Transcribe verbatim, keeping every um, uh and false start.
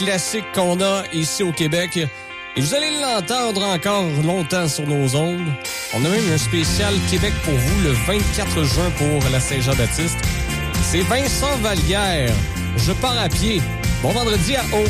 classique qu'on a ici au Québec. Et vous allez l'entendre encore longtemps sur nos ondes. On a même un spécial Québec pour vous le vingt-quatre juin pour la Saint-Jean-Baptiste. C'est Vincent Vallière. Je pars à pied. Bon vendredi à O.